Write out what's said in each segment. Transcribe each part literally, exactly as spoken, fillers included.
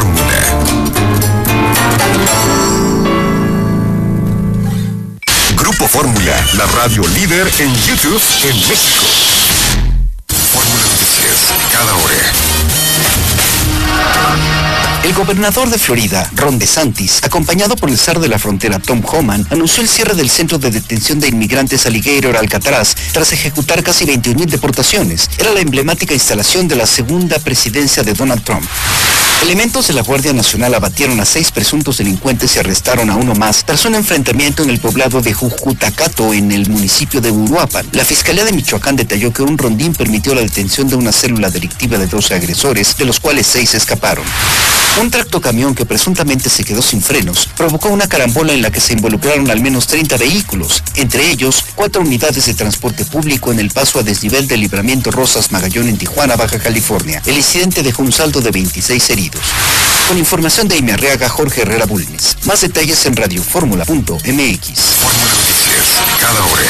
Fórmula. Grupo Fórmula, la radio líder en YouTube en México. Fórmula Noticias, cada hora. El gobernador de Florida, Ron DeSantis, acompañado por el zar de la frontera, Tom Homan, anunció el cierre del centro de detención de inmigrantes Alligator Alcatraz tras ejecutar casi veintiún mil deportaciones. Era la emblemática instalación de la segunda presidencia de Donald Trump. Elementos de la Guardia Nacional abatieron a seis presuntos delincuentes y arrestaron a uno más tras un enfrentamiento en el poblado de Jujutacato, en el municipio de Uruapan. La Fiscalía de Michoacán detalló que un rondín permitió la detención de una célula delictiva de doce agresores, de los cuales seis escaparon. Un tractocamión que presuntamente se quedó sin frenos provocó una carambola en la que se involucraron al menos treinta vehículos, entre ellos cuatro unidades de transporte público en el paso a desnivel del Libramiento Rosas Magallón en Tijuana, Baja California. El incidente dejó un saldo de veintiséis heridos. Con información de Amy Arriaga, Jorge Herrera Bulnes. Más detalles en radioformula punto m x. Fórmula Noticias, cada hora.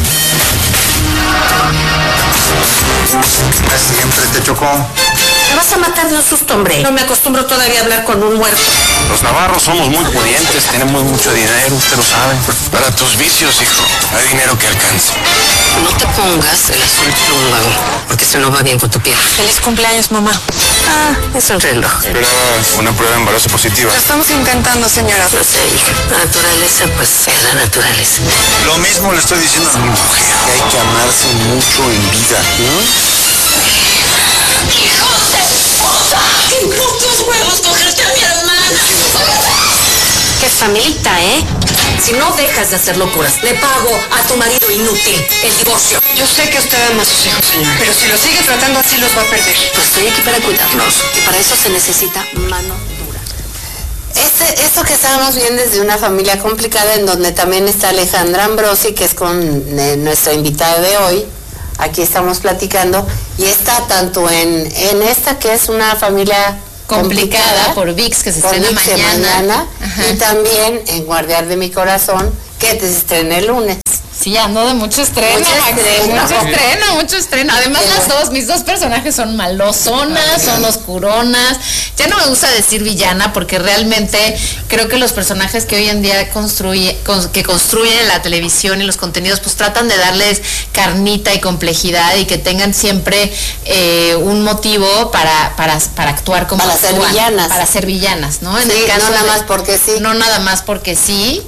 Siempre te chocó. Me vas a matar de un susto, hombre. No me acostumbro todavía a hablar con un muerto. Los navarros somos muy pudientes, tenemos mucho dinero, usted lo sabe. Para tus vicios, hijo, hay dinero que alcanza. No te pongas el azul plumbago, porque eso no va bien con tu piel. Feliz cumpleaños, mamá. Ah, es un reloj. Pero una prueba de embarazo positiva. Lo estamos intentando, señora. No sé, hija. La naturaleza, pues, es la naturaleza. Lo mismo le estoy diciendo a mi mujer, que hay que amarse mucho en vida, ¿no? ¡Hijos de puta! ¡Qué putos huevos cogerte a mi hermana! ¡Qué familita, eh! Si no dejas de hacer locuras, le pago a tu marido inútil el divorcio. Yo sé que usted ama a sus hijos, señora, pero si los sigue tratando así, los va a perder. Pues estoy aquí para cuidarlos, y para eso se necesita mano dura. Este, esto que estábamos viendo es de una familia complicada, en donde también está Alejandra Ambrosi, que es con eh, nuestra invitada de hoy. Aquí estamos platicando, y está tanto en, en esta, que es una familia complicada, complicada por V I X, que se estrena V I X mañana, mañana y también en Guardián de mi Corazón, que te estrena el lunes. Sí, ando de mucho estreno, mucho Maxi, estreno, mucho estreno, mucho estreno. Además, Pero, las dos, mis dos personajes son malosonas, son oscuronas. Ya no me gusta decir villana, porque realmente creo que los personajes que hoy en día construye, con, que construyen la televisión y los contenidos, pues tratan de darles carnita y complejidad, y que tengan siempre eh, un motivo para, para, para actuar como para actúan, ser villanas. Para ser villanas, ¿no? En Sí, el caso no nada de, más porque sí. No nada más porque sí.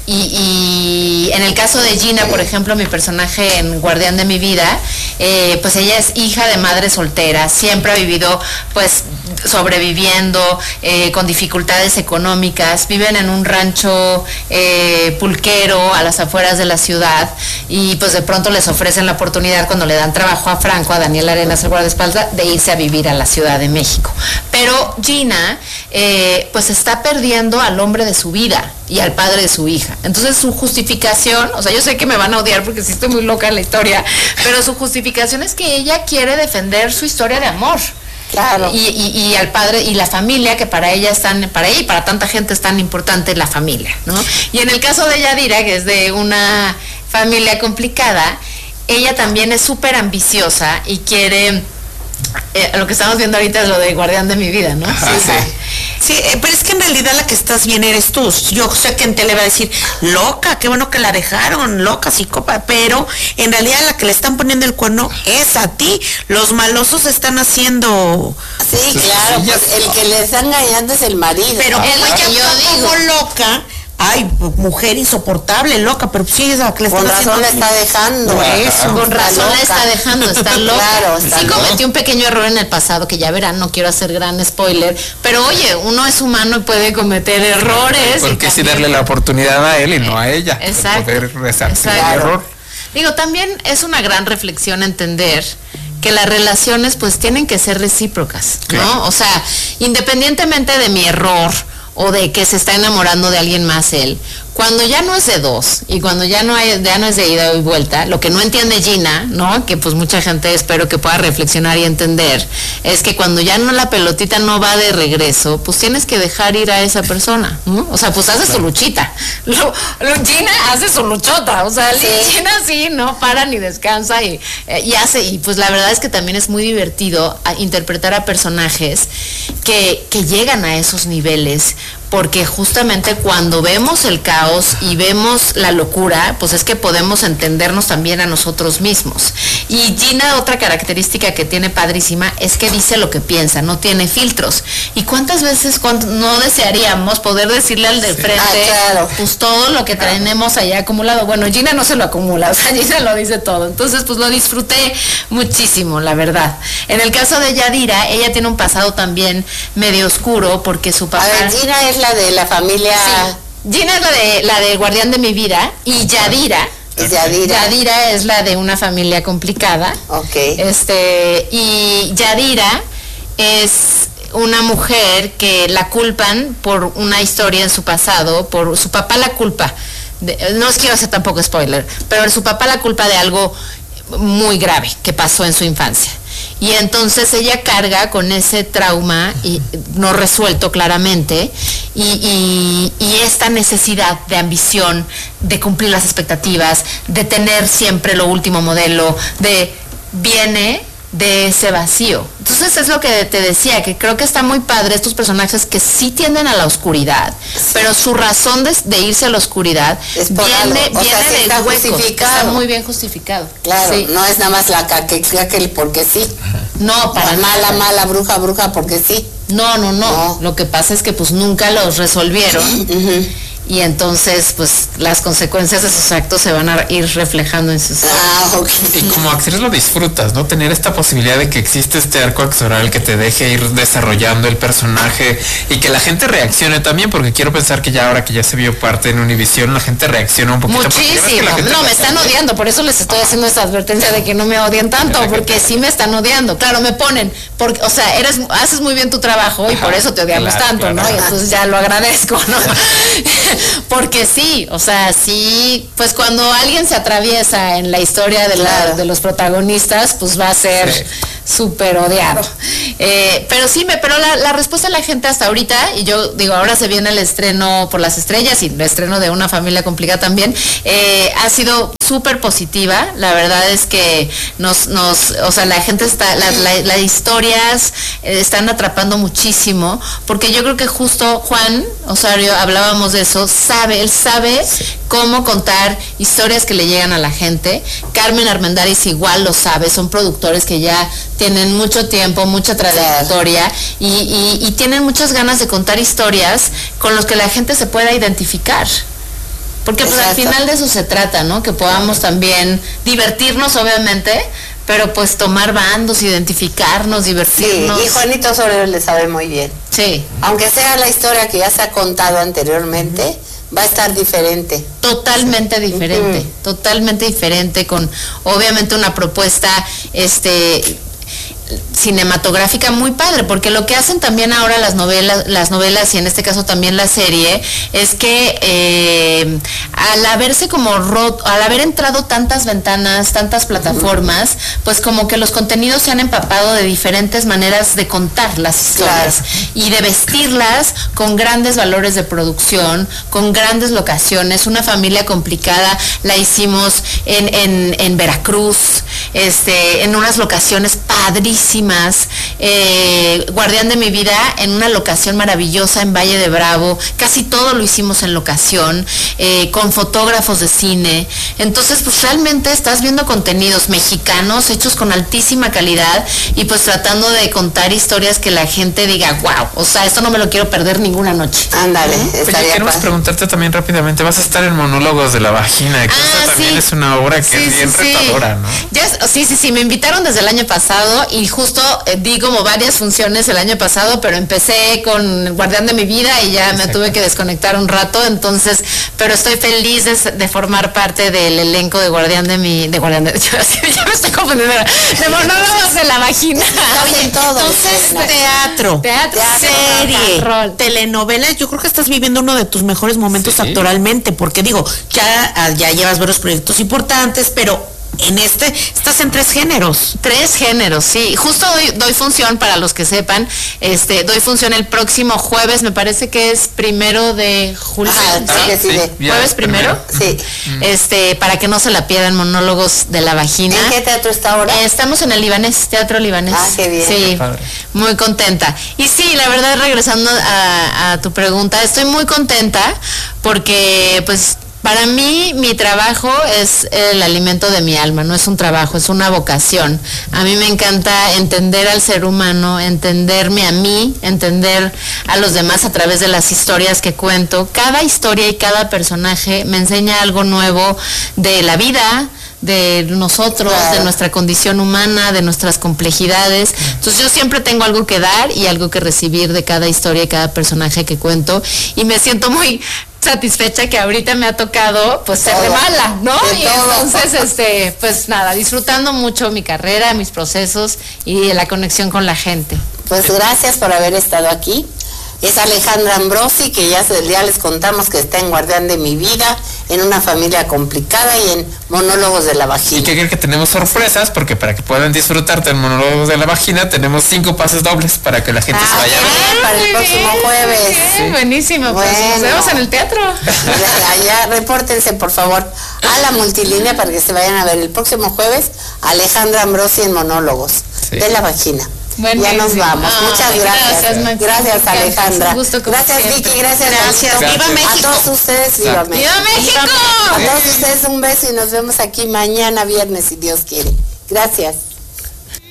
Y, y en el caso de Gina, por ejemplo, mi personaje en Guardián de mi Vida, eh, pues ella es hija de madre soltera, siempre ha vivido pues sobreviviendo, eh, con dificultades económicas, viven en un rancho eh, pulquero a las afueras de la ciudad, y pues de pronto les ofrecen la oportunidad, cuando le dan trabajo a Franco, a Daniel Arenas, el guardaespaldas, de irse a vivir a la Ciudad de México. Pero Gina eh, pues está perdiendo al hombre de su vida y al padre de su hija. Entonces su justificación, o sea, yo sé que me van a odiar porque sí estoy muy loca en la historia, pero su justificación es que ella quiere defender su historia de amor. Claro. Y, y, y al padre y la familia, que para ella es tan, para ella y para tanta gente es tan importante la familia, ¿no? Y en el caso de Yadira, que es de una familia complicada, ella también es súper ambiciosa y quiere... Eh, lo que estamos viendo ahorita es lo de Guardián de mi Vida, ¿no? Ajá, sí, sí. Sí, eh, pero es que en realidad la que estás bien eres tú. Yo sé que en tele va a decir, loca, qué bueno que la dejaron, loca, psicópata, pero en realidad la que le están poniendo el cuerno es a ti. Los malosos están haciendo... Sí, claro, pues el que le está engañando es el marido. Pero ah, ella yo digo loca... Ay, mujer insoportable, loca, pero sí es la que le está haciendo. Con razón la está dejando. Por eso. Con razón la está dejando, está loca. Claro, está sí loca. cometió un pequeño error en el pasado, que ya verán, no quiero hacer gran spoiler, pero oye, uno es humano y puede cometer errores. ¿Por qué sí darle la oportunidad a él y no a ella? Exacto. De poder resarcir el Exacto. error. Digo, también es una gran reflexión entender que las relaciones pues tienen que ser recíprocas, ¿no? Claro. O sea, independientemente de mi error o de que se está enamorando de alguien más él, Cuando ya no es de dos y cuando ya no hay, ya no es de ida y vuelta, lo que no entiende Gina, ¿no? Que pues mucha gente espero que pueda reflexionar y entender, es que cuando ya no la pelotita no va de regreso, pues tienes que dejar ir a esa persona, ¿no? O sea, pues hace su luchita. Lo, lo, Gina hace su luchota, o sea, sí. Gina sí, no para ni descansa y, y hace, y pues la verdad es que también es muy divertido a interpretar a personajes que, que llegan a esos niveles, porque justamente cuando vemos el caos y vemos la locura, pues es que podemos entendernos también a nosotros mismos. Y Gina, otra característica que tiene padrísima, es que dice lo que piensa, no tiene filtros. ¿Y cuántas veces no desearíamos poder decirle al de frente, ah, claro, pues todo lo que tenemos allá acumulado? Bueno, Gina no se lo acumula, o sea, Gina lo dice todo. Entonces, pues lo disfruté muchísimo, la verdad. En el caso de Yadira, ella tiene un pasado también medio oscuro, porque su papá... A ver, Gina es la de la familia... Sí. Gina es la de la del guardián de mi vida, y Yadira... Yadira. Yadira es la de una familia complicada. Ok. Este, y Yadira es una mujer que la culpan por una historia en su pasado, por su papá la culpa. De, no os quiero hacer tampoco spoiler, pero su papá la culpa de algo muy grave que pasó en su infancia. Y entonces ella carga con ese trauma y no resuelto claramente y, y, y esta necesidad de ambición, de cumplir las expectativas, de tener siempre lo último modelo, de viene de ese vacío. Entonces es lo que te decía, que creo que está muy padre estos personajes que sí tienden a la oscuridad, sí, pero su razón de, de irse a la oscuridad es viene, o viene sea, sí de está huecos, justificado. Está muy bien justificado. Claro, sí, no es nada más la caquel porque sí. No, para la mala, nada. mala, bruja, bruja porque sí. No, no, no, no. Lo que pasa es que pues nunca los resolvieron. Uh-huh. Y entonces, pues, las consecuencias de sus actos se van a ir reflejando en sus... Ah, okay. Y como actriz lo disfrutas, ¿no? Tener esta posibilidad de que existe este arco actoral que te deje ir desarrollando el personaje y que la gente reaccione también, porque quiero pensar que ya ahora que ya se vio parte en Univisión, la gente reacciona un poquito. Muchísimo. No, me están odiando, por eso les estoy haciendo esta advertencia de que no me odien tanto, porque sí me están odiando. Claro, me ponen, porque, o sea, eres, haces muy bien tu trabajo y por eso te odiamos claro, tanto, claro. ¿no? Y entonces ya lo agradezco, ¿no? Porque sí, o sea, sí, pues cuando alguien se atraviesa en la historia de, la, claro. de los protagonistas, pues va a ser súper sí. odiado. Eh, pero sí, me, pero la, la respuesta de la gente hasta ahorita, y yo digo, ahora se viene el estreno por las estrellas y el estreno de Una familia complicada también, eh, ha sido súper positiva. La verdad es que nos, nos, o sea, la gente está, las la, la historias eh, están atrapando muchísimo, porque yo creo que justo Juan Osorio, hablábamos de eso, sabe, él sabe sí. cómo contar historias que le llegan a la gente. Carmen Armendáriz igual lo sabe, son productores que ya tienen mucho tiempo, mucha trayectoria y, y, y tienen muchas ganas de contar historias con los que la gente se pueda identificar. Porque pues al final de eso se trata, ¿no? Que podamos también divertirnos, obviamente, pero pues tomar bandos, identificarnos, divertirnos. Sí, y Juanito Osorio le sabe muy bien. Sí. Aunque sea la historia que ya se ha contado anteriormente, uh-huh. va a estar diferente. Totalmente diferente, uh-huh. totalmente diferente, con obviamente una propuesta, este... cinematográfica muy padre, porque lo que hacen también ahora las novelas, las novelas y en este caso también la serie, es que eh, al haberse como roto, al haber entrado tantas ventanas, tantas plataformas, pues como que los contenidos se han empapado de diferentes maneras de contar las historias, claro. y de vestirlas con grandes valores de producción, con grandes locaciones. Una familia complicada la hicimos en, en, en Veracruz, este, en unas locaciones padrísimas. Eh, Guardián de mi vida en una locación maravillosa en Valle de Bravo, casi todo lo hicimos en locación, eh, con fotógrafos de cine. Entonces pues realmente estás viendo contenidos mexicanos hechos con altísima calidad y pues tratando de contar historias que la gente diga, wow, o sea, esto no me lo quiero perder ninguna noche. Ándale. ¿Eh? Oye, queremos preguntarte también rápidamente, vas a estar en Monólogos de la Vagina, que ah, esta también sí. es una obra que sí, es bien sí, retadora, ¿no? Ya Sí, sí, sí, me invitaron desde el año pasado y justo eh, di como varias funciones el año pasado, pero empecé con Guardián de mi Vida y ya Exacto. me tuve que desconectar un rato, entonces, pero estoy feliz de, de formar parte del elenco de Guardián de mi, de Guardián de, ya me estoy confundiendo, de Monólogos de la Vagina. Oye, entonces, teatro, teatro, serie, rol, telenovelas, yo creo que estás viviendo uno de tus mejores momentos sí. actoralmente, porque digo, ya, ya llevas varios proyectos importantes, pero en este, estás en tres géneros. Tres géneros, sí. Justo doy, doy función, para los que sepan, este, doy función el próximo jueves, me parece que es primero de julio. Ah, ¿sí? sí, sí, sí. ¿Jueves primero? Sí. Este, para que no se la pierdan, Monólogos de la Vagina. ¿En qué teatro está ahora? Eh, estamos en el Libanés, Teatro Libanés. Ah, qué bien. Sí, muy contenta. Y sí, la verdad, regresando a, a tu pregunta, estoy muy contenta porque, pues, para mí, mi trabajo es el alimento de mi alma, no es un trabajo, es una vocación. A mí me encanta entender al ser humano, entenderme a mí, entender a los demás a través de las historias que cuento. Cada historia y cada personaje me enseña algo nuevo de la vida, de nosotros, claro. de nuestra condición humana, de nuestras complejidades. Entonces yo siempre tengo algo que dar y algo que recibir de cada historia y cada personaje que cuento. Y me siento muy satisfecha que ahorita me ha tocado pues ser de mala, ¿no? Y entonces este pues nada, disfrutando mucho mi carrera, mis procesos y la conexión con la gente. Pues gracias por haber estado aquí. Es Alejandra Ambrosi, que ya, ya les contamos que está en Guardián de mi Vida, en Una familia complicada y en Monólogos de la Vagina. Y que creen que tenemos sorpresas, porque para que puedan disfrutarte en Monólogos de la Vagina tenemos cinco pases dobles para que la gente ah, se vaya a ver. Para el próximo jueves. Sí. Buenísimo, pues bueno. Nos vemos en el teatro. Allá, repórtense por favor a la multilínea para que se vayan a ver el próximo jueves Alejandra Ambrosi en Monólogos sí. de la Vagina. Buenísimo. Ya nos vamos. Ah, Muchas gracias. Gracias, gracias Alejandra. Un gusto, gracias siempre. Vicky, gracias. Gracias. gracias. Viva México. A todos ustedes, viva México. ¡Viva México! A todos ustedes un beso y nos vemos aquí mañana viernes si Dios quiere. Gracias.